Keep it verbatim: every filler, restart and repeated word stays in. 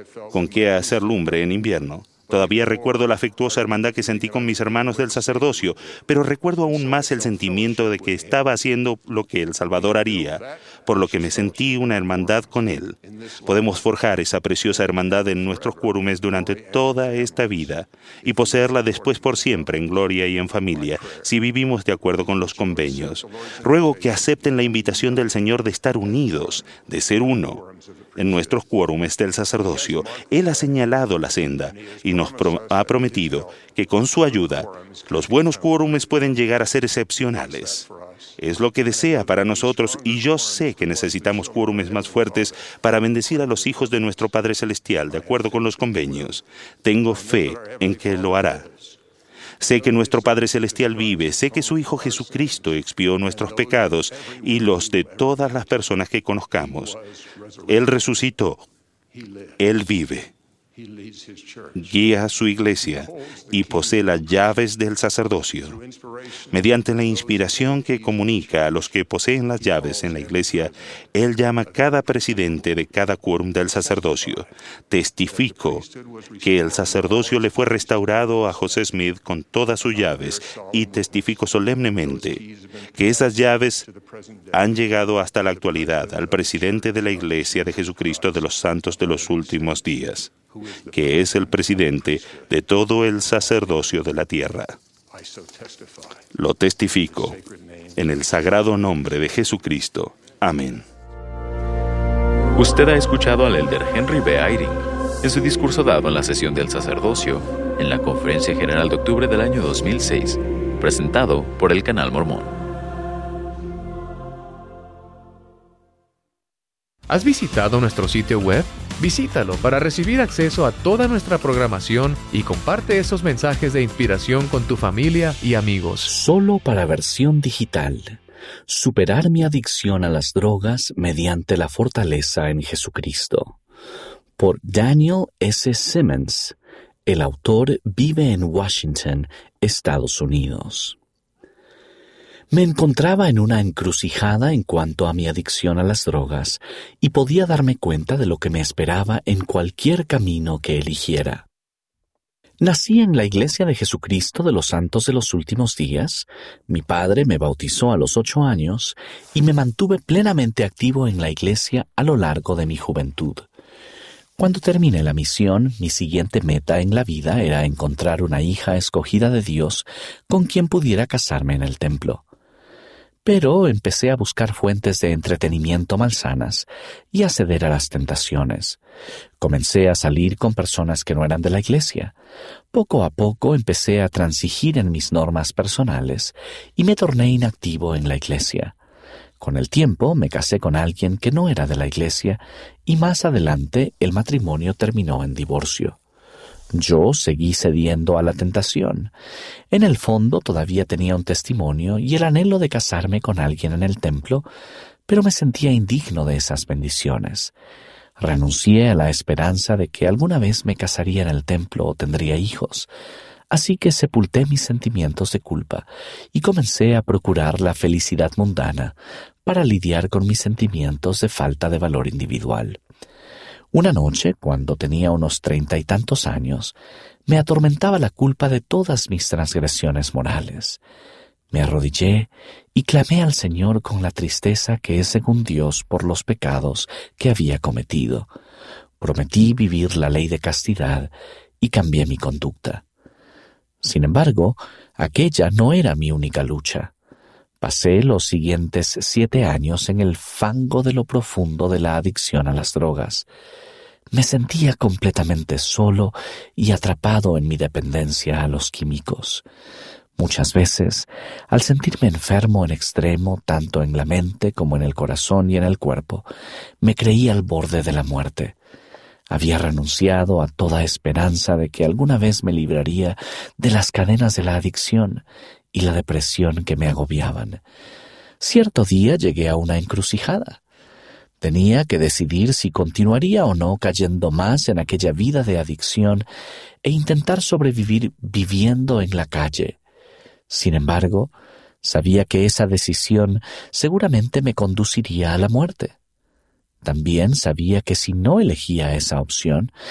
con qué hacer lumbre en invierno. Todavía recuerdo la afectuosa hermandad que sentí con mis hermanos del sacerdocio, pero recuerdo aún más el sentimiento de que estaba haciendo lo que el Salvador haría, por lo que me sentí una hermandad con Él. Podemos forjar esa preciosa hermandad en nuestros quórumes durante toda esta vida y poseerla después por siempre en gloria y en familia, si vivimos de acuerdo con los convenios. Ruego que acepten la invitación del Señor de estar unidos, de ser uno. En nuestros quórumes del sacerdocio, Él ha señalado la senda y nos pro- ha prometido que con su ayuda, los buenos quórumes pueden llegar a ser excepcionales. Es lo que desea para nosotros y yo sé que necesitamos quórumes más fuertes para bendecir a los hijos de nuestro Padre Celestial de acuerdo con los convenios. Tengo fe en que lo hará. Sé que nuestro Padre Celestial vive, sé que su Hijo Jesucristo expió nuestros pecados y los de todas las personas que conozcamos. Él resucitó, Él vive. Guía a su iglesia y posee las llaves del sacerdocio. Mediante la inspiración que comunica a los que poseen las llaves en la iglesia, Él llama a cada presidente de cada quórum del sacerdocio. Testifico que el sacerdocio le fue restaurado a José Smith con todas sus llaves y testifico solemnemente que esas llaves han llegado hasta la actualidad al presidente de la Iglesia de Jesucristo de los Santos de los Últimos Días, que es el presidente de todo el sacerdocio de la tierra. Lo testifico en el sagrado nombre de Jesucristo. Amén. Usted ha escuchado al elder Henry B. Eyring en su discurso dado en la sesión del sacerdocio en la Conferencia General de octubre del año dos mil seis, presentado por el Canal Mormón. ¿Has visitado nuestro sitio web? Visítalo para recibir acceso a toda nuestra programación y comparte esos mensajes de inspiración con tu familia y amigos. Solo para versión digital. Superar mi adicción a las drogas mediante la fortaleza en Jesucristo. Por Daniel S. Simmons. El autor vive en Washington, Estados Unidos. Me encontraba en una encrucijada en cuanto a mi adicción a las drogas y podía darme cuenta de lo que me esperaba en cualquier camino que eligiera. Nací en la Iglesia de Jesucristo de los Santos de los Últimos Días, mi padre me bautizó a los ocho años y me mantuve plenamente activo en la Iglesia a lo largo de mi juventud. Cuando terminé la misión, mi siguiente meta en la vida era encontrar una hija escogida de Dios con quien pudiera casarme en el templo. Pero empecé a buscar fuentes de entretenimiento malsanas y a ceder a las tentaciones. Comencé a salir con personas que no eran de la iglesia. Poco a poco empecé a transigir en mis normas personales y me torné inactivo en la iglesia. Con el tiempo me casé con alguien que no era de la iglesia y más adelante el matrimonio terminó en divorcio. Yo seguí cediendo a la tentación. En el fondo todavía tenía un testimonio y el anhelo de casarme con alguien en el templo, pero me sentía indigno de esas bendiciones. Renuncié a la esperanza de que alguna vez me casaría en el templo o tendría hijos, así que sepulté mis sentimientos de culpa y comencé a procurar la felicidad mundana para lidiar con mis sentimientos de falta de valor individual. Una noche, cuando tenía unos treinta y tantos años, me atormentaba la culpa de todas mis transgresiones morales. Me arrodillé y clamé al Señor con la tristeza que es según Dios por los pecados que había cometido. Prometí vivir la ley de castidad y cambié mi conducta. Sin embargo, aquella no era mi única lucha. Pasé los siguientes siete años en el fango de lo profundo de la adicción a las drogas. Me sentía completamente solo y atrapado en mi dependencia a los químicos. Muchas veces, al sentirme enfermo en extremo, tanto en la mente como en el corazón y en el cuerpo, me creía al borde de la muerte. Había renunciado a toda esperanza de que alguna vez me libraría de las cadenas de la adicción y la depresión que me agobiaban. Cierto día llegué a una encrucijada. Tenía que decidir si continuaría o no cayendo más en aquella vida de adicción e intentar sobrevivir viviendo en la calle. Sin embargo, sabía que esa decisión seguramente me conduciría a la muerte. También sabía que si no elegía esa opción,